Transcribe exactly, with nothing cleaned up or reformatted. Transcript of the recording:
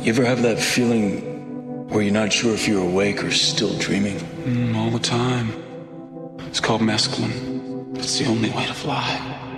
You ever have that feeling where you're not sure if you're awake or still dreaming? Mm, all the time. It's called mescaline. It's the only way to fly.